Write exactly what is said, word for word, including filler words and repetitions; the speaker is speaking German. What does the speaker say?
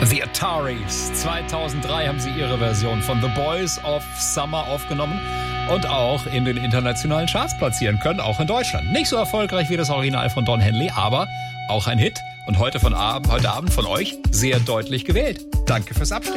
The Ataris. zweitausenddrei haben sie ihre Version von The Boys of Summer aufgenommen und auch in den internationalen Charts platzieren können, auch in Deutschland. Nicht so erfolgreich wie das Original von Don Henley, aber auch ein Hit. Und heute, von Abend, heute Abend von euch sehr deutlich gewählt. Danke fürs Abstimmen.